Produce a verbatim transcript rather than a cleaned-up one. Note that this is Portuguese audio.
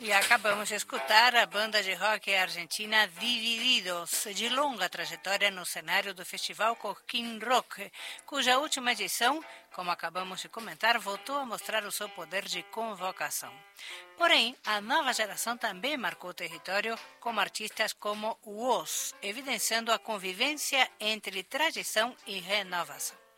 E acabamos de escutar a banda de rock argentina Divididos, de longa trajetória no cenário do Festival Cosquín Rock, cuja última edição, como acabamos de comentar, voltou a mostrar o seu poder de convocação. Porém, a nova geração também marcou o território com artistas como o Os, evidenciando a convivência entre tradição e renovação.